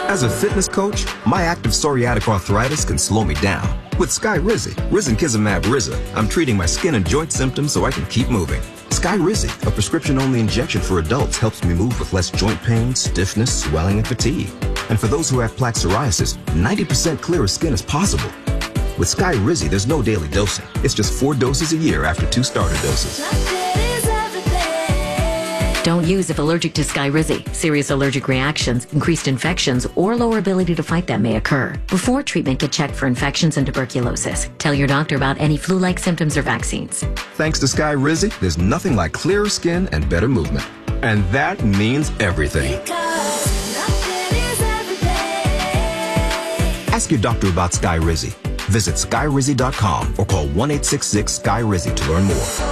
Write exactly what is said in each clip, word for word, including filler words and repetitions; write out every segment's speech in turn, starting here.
As a fitness coach, my active psoriatic arthritis can slow me down. With Skyrizi, risankizumab Riza, I'm treating my skin and joint symptoms so I can keep moving. Skyrizi, a prescription-only injection for adults, helps me move with less joint pain, stiffness, swelling, and fatigue. And for those who have plaque psoriasis, ninety percent clearer skin is possible. With Skyrizi, there's no daily dosing. It's just four doses a year after two starter doses. Don't use if allergic to Skyrizi. Serious allergic reactions, increased infections, or lower ability to fight them may occur. Before treatment, get checked for infections and tuberculosis. Tell your doctor about any flu-like symptoms or vaccines. Thanks to Skyrizi, there's nothing like clearer skin and better movement. And that means everything. Ask your doctor about Skyrizi. Visit skyrizi dot com or call one eight six six Sky Rizi to learn more.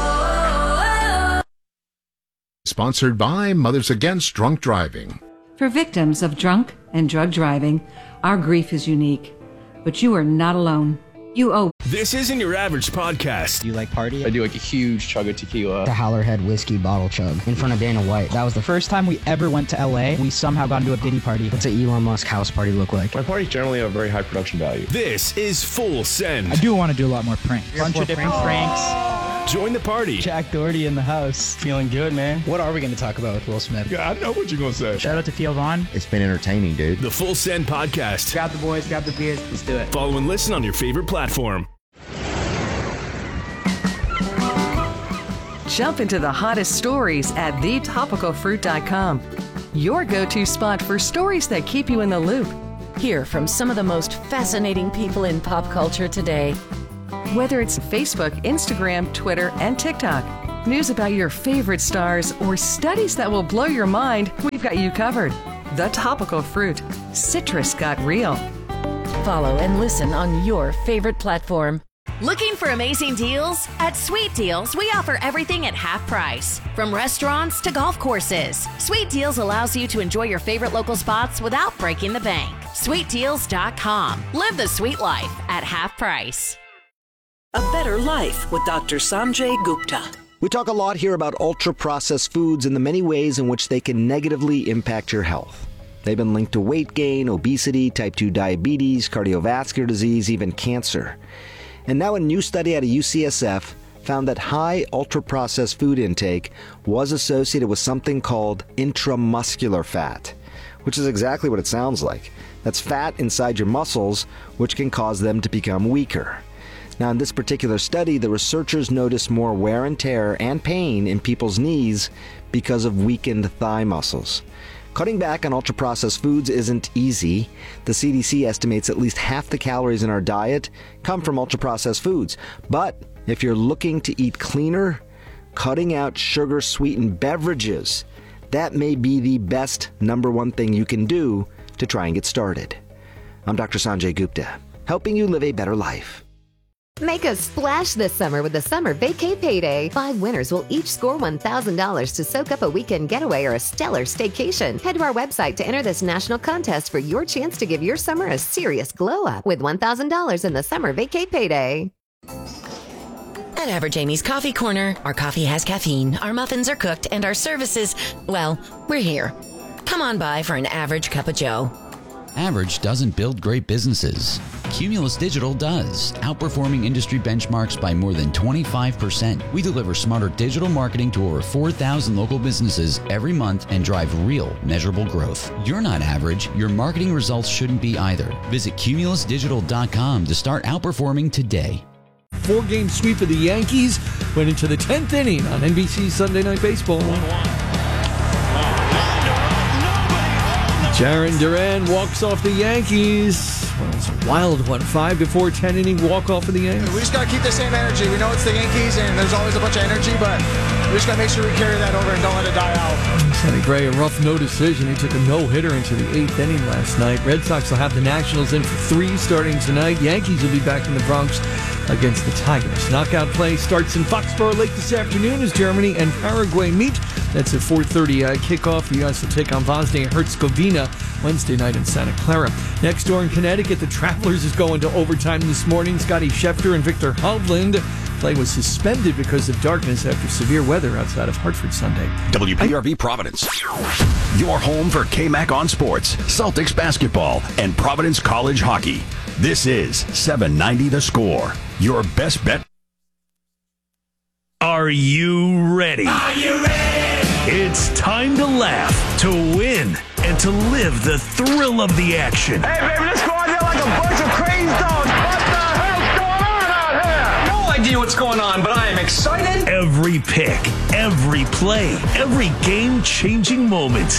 Sponsored by Mothers Against Drunk Driving. For victims of drunk and drug driving, our grief is unique. But you are not alone. You owe. This isn't your average podcast. Do you like party? I do like a huge chug of tequila. The Howlerhead whiskey bottle chug in front of Dana White. That was the first time we ever went to L A. We somehow got into a Diddy party. What's an Elon Musk house party look like? My parties generally have very high production value. This is Full Send. I do want to do a lot more pranks. A bunch of different pranks. Join the party. Jack Doherty in the house. Feeling good, man. What are we going to talk about with Will Smith? Yeah, I know what you're going to say. Shout out to Theo Vaughn. It's been entertaining, dude. The Full Send Podcast. Grab the boys, grab the beers. Let's do it. Follow and listen on your favorite platform. Jump into the hottest stories at the topical fruit dot com. Your go-to spot for stories that keep you in the loop. Hear from some of the most fascinating people in pop culture today. Whether it's Facebook, Instagram, Twitter, and TikTok, news about your favorite stars, or studies that will blow your mind, we've got you covered. The Topical Fruit. Citrus got real. Follow and listen on your favorite platform. Looking for amazing deals? At Sweet Deals, we offer everything at half price. From restaurants to golf courses, Sweet Deals allows you to enjoy your favorite local spots without breaking the bank. sweet deals dot com. Live the sweet life at half price. A Better Life with Doctor Sanjay Gupta. We talk a lot here about ultra-processed foods and the many ways in which they can negatively impact your health. They've been linked to weight gain, obesity, type two diabetes, cardiovascular disease, even cancer. And now a new study out of U C S F found that high ultra-processed food intake was associated with something called intramuscular fat, which is exactly what it sounds like. That's fat inside your muscles, which can cause them to become weaker. Now, in this particular study, the researchers noticed more wear and tear and pain in people's knees because of weakened thigh muscles. Cutting back on ultra-processed foods isn't easy. The C D C estimates at least half the calories in our diet come from ultra-processed foods. But if you're looking to eat cleaner, cutting out sugar-sweetened beverages, that may be the best number one thing you can do to try and get started. I'm Doctor Sanjay Gupta, helping you live a better life. Make a splash this summer with the Summer Vacay Payday. Five winners will each score one thousand dollars to soak up a weekend getaway or a stellar staycation. Head to our website to enter this national contest for your chance to give your summer a serious glow up with one thousand dollars in the Summer Vacay Payday. At Average Amy's Coffee Corner, our coffee has caffeine, our muffins are cooked, and our services, well, we're here. Come on by for an average cup of joe. Average doesn't build great businesses. Cumulus Digital does, outperforming industry benchmarks by more than twenty-five percent. We deliver smarter digital marketing to over four thousand local businesses every month and drive real, measurable growth. You're not average. Your marketing results shouldn't be either. Visit cumulus digital dot com to start outperforming today. Four-game sweep of the Yankees went into the tenth inning on N B C Sunday Night Baseball. Jarren Duran walks off the Yankees. Well, it's a wild one. Five to four, ten inning walk off of the Yankees. We just got to keep the same energy. We know it's the Yankees, and there's always a bunch of energy, but we just got to make sure we carry that over and don't let it die out. Sonny Gray, a rough no decision. He took a no-hitter into the eighth inning last night. Red Sox will have the Nationals in for three starting tonight. Yankees will be back in the Bronx against the Tigers. Knockout play starts in Foxborough Lake this afternoon as Germany and Paraguay meet. That's a four thirty uh, kickoff. The U S will take on Bosnia Herzegovina Wednesday night in Santa Clara. Next door in Connecticut, the Travelers is going to overtime this morning. Scotty Schefter and Victor Hovland. Play was suspended because of darkness after severe weather outside of Hartford Sunday. W P R V Providence. Your home for K-Mac on sports, Celtics basketball, and Providence College hockey. This is seven ninety The Score. Your best bet. Are you ready? Are you ready? It's time to laugh, to win, and to live the thrill of the action. Hey, baby, let's go out there like a bunch of crazy dogs. What the hell's going on out here? No idea what's going on, but I am excited. Every pick, every play, every game-changing moment.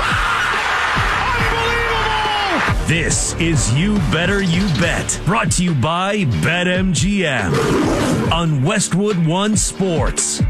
Unbelievable! This is You Better You Bet, brought to you by BetMGM on Westwood One Sports.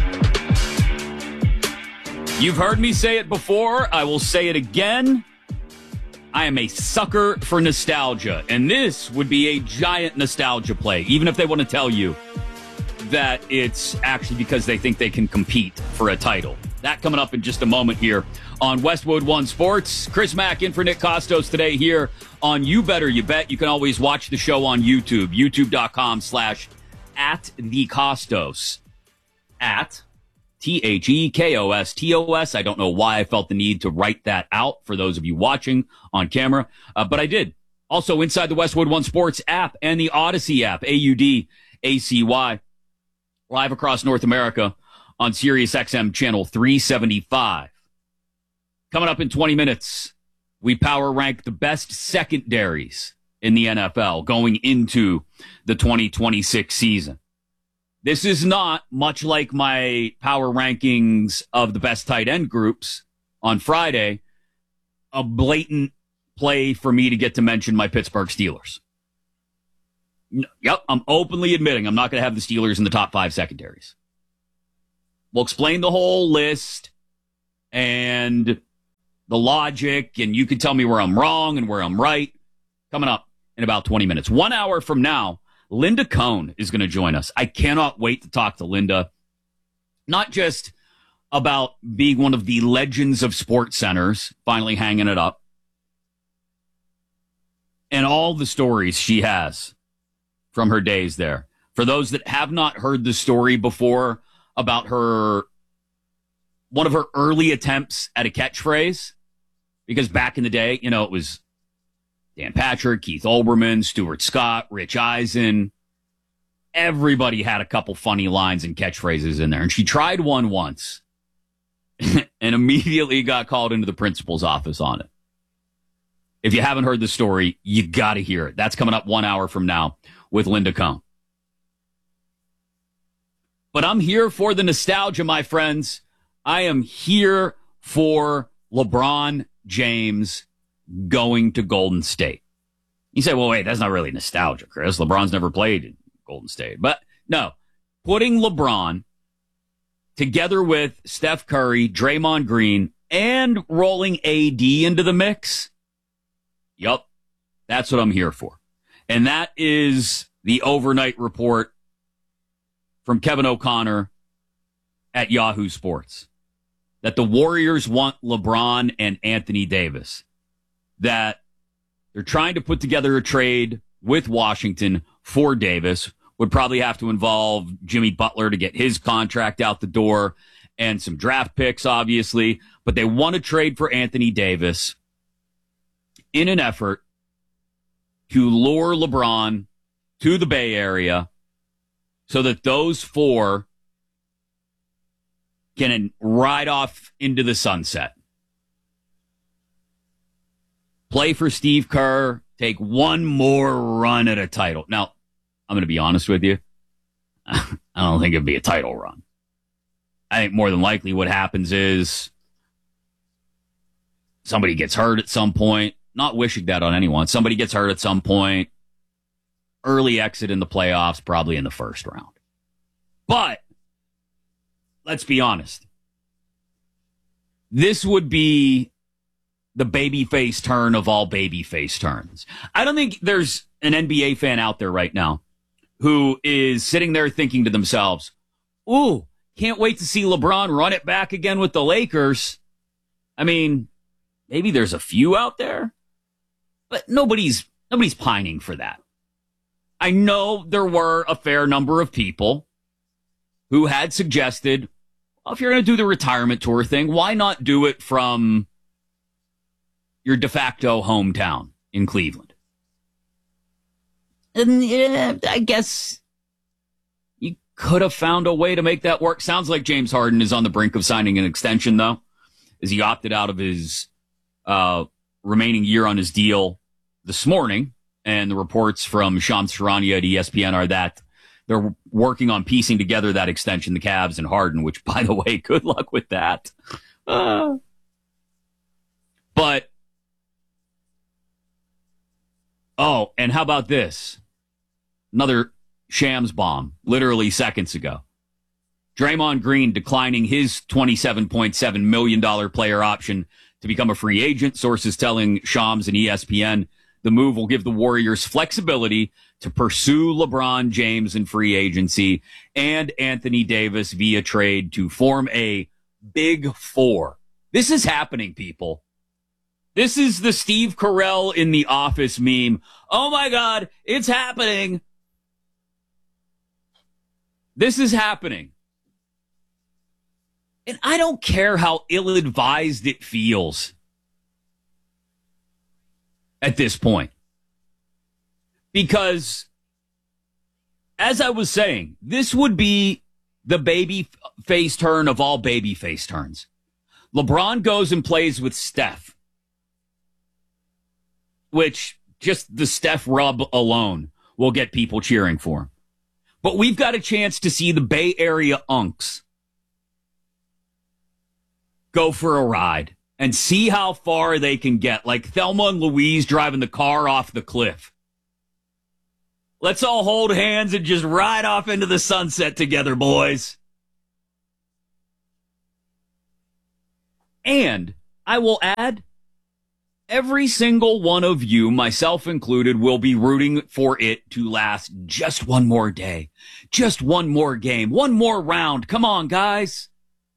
You've heard me say it before. I will say it again. I am a sucker for nostalgia, and this would be a giant nostalgia play, even if they want to tell you that it's actually because they think they can compete for a title. That coming up in just a moment here on Westwood One Sports. Chris Mack in for Nick Costos today here on You Better You Bet. You can always watch the show on YouTube, youtube.com slash at the Costos. At T H E K O S T O S. I don't know why I felt the need to write that out for those of you watching on camera, uh, but I did. Also inside the Westwood One Sports app and the Odyssey app, A U D A C Y, live across North America on Sirius X M channel three seventy-five. Coming up in twenty minutes, we power rank the best secondaries in the N F L going into the twenty twenty-six season. This is not, much like my power rankings of the best tight end groups on Friday, a blatant play for me to get to mention my Pittsburgh Steelers. Yep, I'm openly admitting I'm not going to have the Steelers in the top five secondaries. We'll explain the whole list and the logic, and you can tell me where I'm wrong and where I'm right. Coming up in about twenty minutes. One hour from now, Linda Cohn is going to join us. I cannot wait to talk to Linda, not just about being one of the legends of sports centers, finally hanging it up, and all the stories she has from her days there. For those that have not heard the story before about her, one of her early attempts at a catchphrase, because back in the day, you know, it was Dan Patrick, Keith Olbermann, Stuart Scott, Rich Eisen. Everybody had a couple funny lines and catchphrases in there. And she tried one once and immediately got called into the principal's office on it. If you haven't heard the story, you got to hear it. That's coming up one hour from now with Linda Cohn. But I'm here for the nostalgia, my friends. I am here for LeBron James going to Golden State. You say, well, wait, that's not really nostalgia, Chris. LeBron's never played in Golden State. But no, putting LeBron together with Steph Curry, Draymond Green, and rolling A D into the mix, yup, that's what I'm here for. And that is the overnight report from Kevin O'Connor at Yahoo Sports, that the Warriors want LeBron and Anthony Davis, that they're trying to put together a trade with Washington for Davis. Would probably have to involve Jimmy Butler to get his contract out the door and some draft picks, obviously. But they want to trade for Anthony Davis in an effort to lure LeBron to the Bay Area so that those four can ride off into the sunset. Play for Steve Kerr, take one more run at a title. Now, I'm going to be honest with you. I don't think it'd be a title run. I think more than likely what happens is somebody gets hurt at some point. Not wishing that on anyone. Somebody gets hurt at some point. Early exit in the playoffs, probably in the first round. But let's be honest. This would be the babyface turn of all babyface turns. I don't think there's an N B A fan out there right now who is sitting there thinking to themselves, ooh, can't wait to see LeBron run it back again with the Lakers. I mean, maybe there's a few out there, but nobody's nobody's pining for that. I know there were a fair number of people who had suggested, well, if you're going to do the retirement tour thing, why not do it from your de facto hometown in Cleveland? And yeah, I guess you could have found a way to make that work. Sounds like James Harden is on the brink of signing an extension, though, as he opted out of his uh, remaining year on his deal this morning. And the reports from Shams Charania at E S P N are that they're working on piecing together that extension, the Cavs and Harden, which, by the way, good luck with that. Uh, but, oh, and how about this? Another Shams bomb, literally seconds ago. Draymond Green declining his twenty-seven point seven million dollars player option to become a free agent. Sources telling Shams and E S P N the move will give the Warriors flexibility to pursue LeBron James in free agency and Anthony Davis via trade to form a big four. This is happening, people. This is the Steve Carell in The Office meme. Oh my God, it's happening. This is happening. And I don't care how ill-advised it feels at this point. Because, as I was saying, this would be the baby face turn of all baby face turns. LeBron goes and plays with Steph, which just the Steph rub alone will get people cheering for him. But we've got a chance to see the Bay Area unks go for a ride and see how far they can get, like Thelma and Louise driving the car off the cliff. Let's all hold hands and just ride off into the sunset together, boys. And I will add, every single one of you, myself included, will be rooting for it to last just one more day, just one more game, one more round. Come on, guys.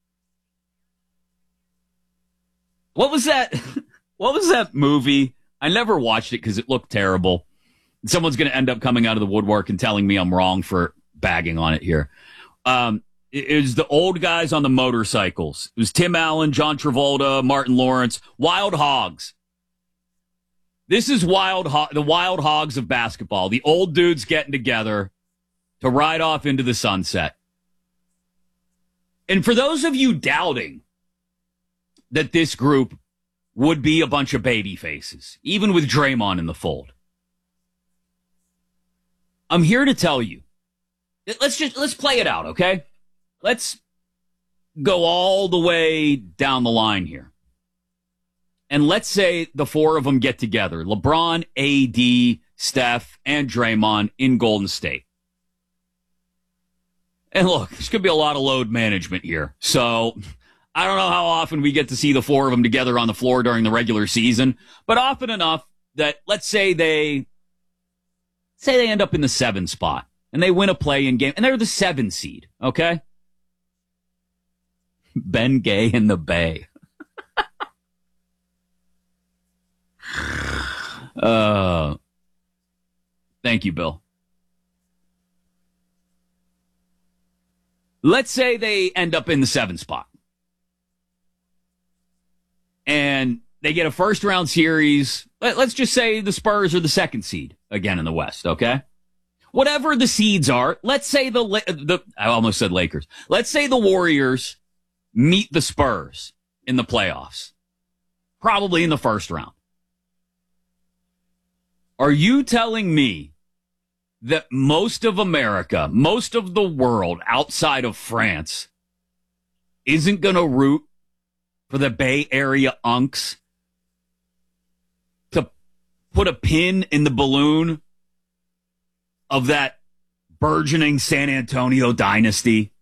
What was that? What was that movie? I never watched it because it looked terrible. Someone's going to end up coming out of the woodwork and telling me I'm wrong for bagging on it here. Um, it, it was the old guys on the motorcycles. It was Tim Allen, John Travolta, Martin Lawrence, Wild Hogs. This is wild, Ho- the Wild Hogs of basketball. The old dudes getting together to ride off into the sunset. And for those of you doubting that this group would be a bunch of baby faces, even with Draymond in the fold, I'm here to tell you, let's just, let's play it out, okay? Let's go all the way down the line here. And let's say the four of them get together, LeBron, A D, Steph, and Draymond in Golden State. And look, there's going to be a lot of load management here. So I don't know how often we get to see the four of them together on the floor during the regular season, but often enough that, let's say they say they end up in the seven spot and they win a play-in game and they're the seven seed, okay? Ben Gay in the Bay. uh, thank you, Bill. Let's say they end up in the seven spot. And they get a first round series. Let's just say the Spurs are the second seed again in the West, okay? Whatever the seeds are, let's say the, the I almost said Lakers. Let's say the Warriors meet the Spurs in the playoffs, probably in the first round. Are you telling me that most of America, most of the world outside of France isn't going to root for the Bay Area unks to put a pin in the balloon of that burgeoning San Antonio dynasty?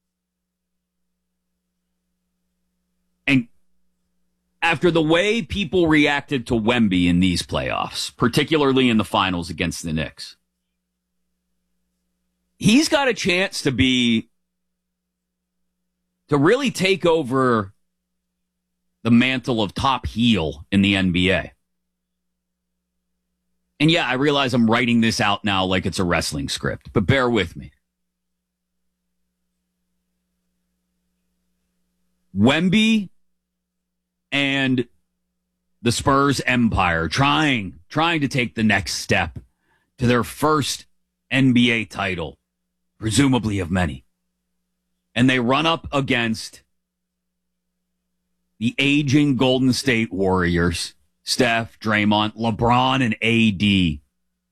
And after the way people reacted to Wemby in these playoffs, particularly in the finals against the Knicks, he's got a chance to be to really take over the mantle of top heel in the N B A. And yeah, I realize I'm writing this out now like it's a wrestling script, but bear with me. Wemby and the Spurs empire trying, trying to take the next step to their first N B A title, presumably of many. And they run up against the aging Golden State Warriors, Steph, Draymond, LeBron, and A D.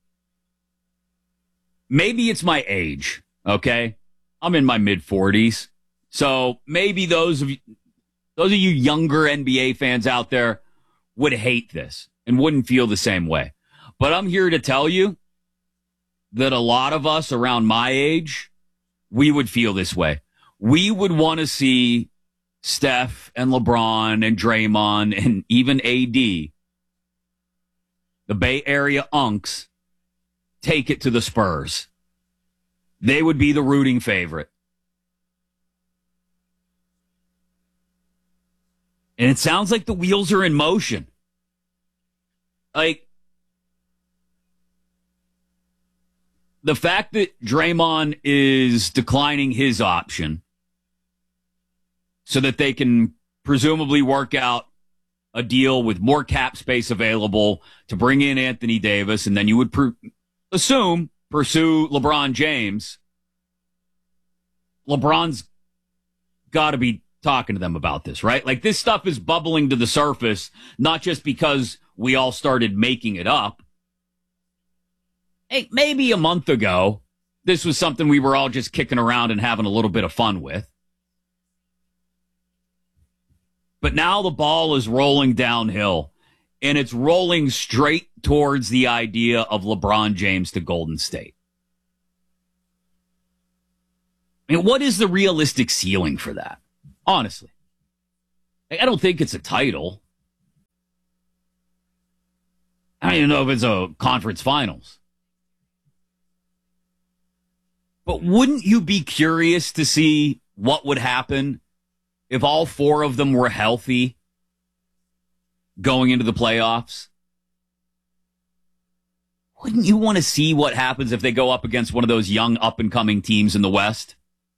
Maybe it's my age, okay? I'm in my mid-forties. So maybe those of you, those of you younger N B A fans out there would hate this and wouldn't feel the same way. But I'm here to tell you that a lot of us around my age, we would feel this way. We would want to see Steph and LeBron and Draymond and even A D, the Bay Area Unks, take it to the Spurs. They would be the rooting favorite. And it sounds like the wheels are in motion. Like, the fact that Draymond is declining his option so that they can presumably work out a deal with more cap space available to bring in Anthony Davis, and then you would per- assume pursue LeBron James. LeBron's got to be talking to them about this, right? Like, this stuff is bubbling to the surface, not just because we all started making it up. Hey, maybe a month ago, this was something we were all just kicking around and having a little bit of fun with. But now the ball is rolling downhill, and it's rolling straight towards the idea of LeBron James to Golden State. I mean, what is the realistic ceiling for that? Honestly, I don't think it's a title. I don't even know if it's a conference finals. But wouldn't you be curious to see what would happen if all four of them were healthy going into the playoffs? Wouldn't you want to see what happens if they go up against one of those young up-and-coming teams in the West?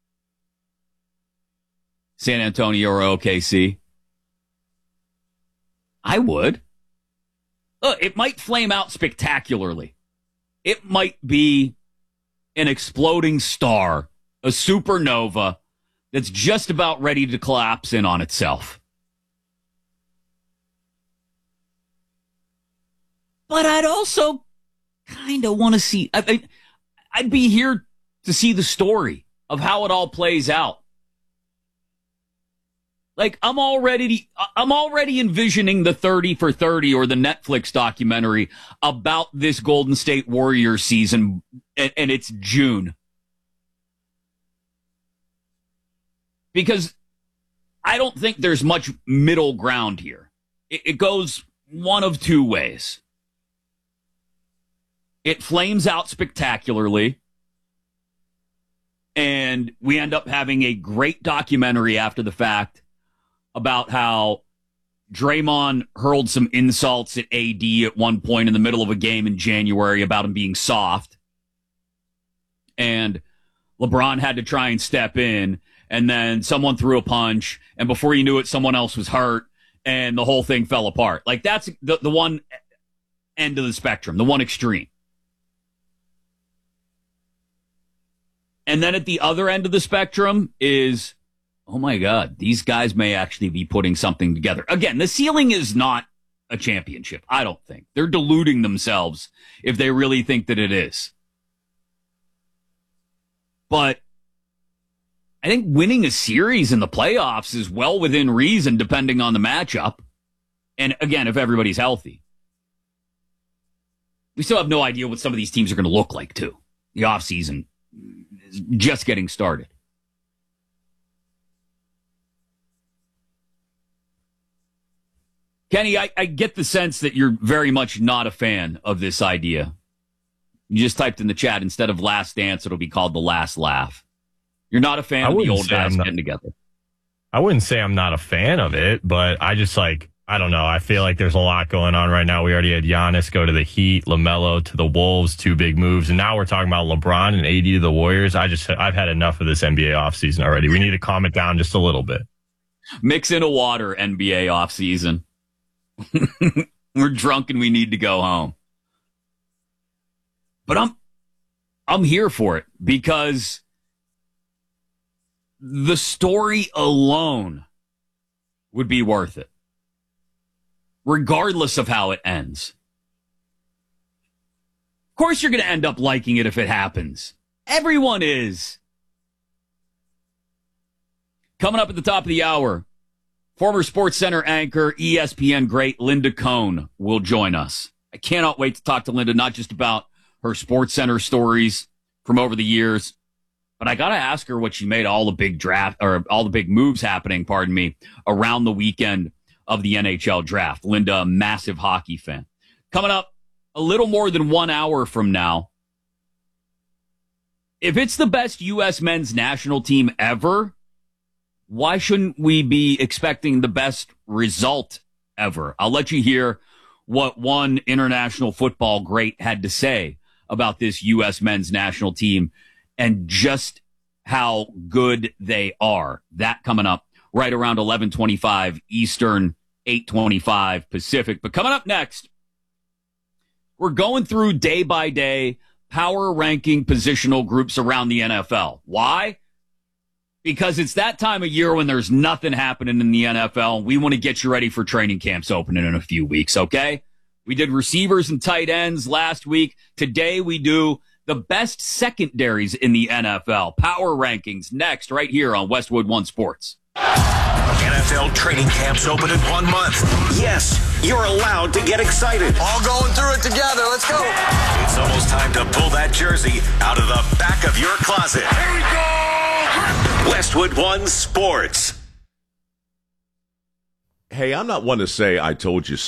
San Antonio or O K C? I would. Look, it might flame out spectacularly. It might be an exploding star, a supernova that's just about ready to collapse in on itself. But I'd also kind of want to see, I, I, I'd be here to see the story of how it all plays out. Like, I'm already, I'm already envisioning the thirty for thirty or the Netflix documentary about this Golden State Warriors season, and, and it's June. Because I don't think there's much middle ground here. It, it goes one of two ways. It flames out spectacularly, and we end up having a great documentary after the fact about how Draymond hurled some insults at A D at one point in the middle of a game in January about him being soft. And LeBron had to try and step in, and then someone threw a punch, and before you knew it, someone else was hurt, and the whole thing fell apart. Like, that's the, the one end of the spectrum, the one extreme. And then at the other end of the spectrum is, oh my God, these guys may actually be putting something together. Again, the ceiling is not a championship, I don't think. They're deluding themselves if they really think that it is. But I think winning a series in the playoffs is well within reason depending on the matchup. And again, if everybody's healthy. We still have no idea what some of these teams are going to look like, too. The offseason is just getting started. Kenny, I, I get the sense that you're very much not a fan of this idea. You just typed in the chat, instead of Last Dance, it'll be called The Last Laugh. You're not a fan of the old guys getting together. I wouldn't say I'm not a fan of it, but I just like, I don't know. I feel like there's a lot going on right now. We already had Giannis go to the Heat, LaMelo to the Wolves, two big moves. And now we're talking about LeBron and A D to the Warriors. I just, I've had enough of this N B A offseason already. We need to calm it down just a little bit. Mix in a water N B A offseason. We're drunk and we need to go home. But I'm, I'm here for it because the story alone would be worth it, regardless of how it ends. Of course, you're going to end up liking it if it happens. Everyone is. Coming up at the top of the hour, former SportsCenter anchor, E S P N great Linda Cohn will join us. I cannot wait to talk to Linda, not just about her SportsCenter stories from over the years, but I got to ask her what she made all the big draft or all the big moves happening, pardon me, around the weekend of the N H L draft. Linda, a massive hockey fan. Coming up a little more than one hour from now, if it's the best U S men's national team ever, why shouldn't we be expecting the best result ever? I'll let you hear what one international football great had to say about this U S men's national team and just how good they are. That coming up right around eleven twenty-five Eastern, eight twenty-five Pacific. But coming up next, we're going through day by day power ranking positional groups around the N F L. Why? Because it's that time of year when there's nothing happening in the N F L. We want to get you ready for training camps opening in a few weeks, okay? We did receivers and tight ends last week. Today we do the best secondaries in the N F L. Power rankings next right here on Westwood One Sports. N F L training camps open in one month. Yes, you're allowed to get excited. All going through it together. Let's go. It's almost time to pull that jersey out of the back of your closet. Here we go. Westwood One Sports. Hey, I'm not one to say I told you so.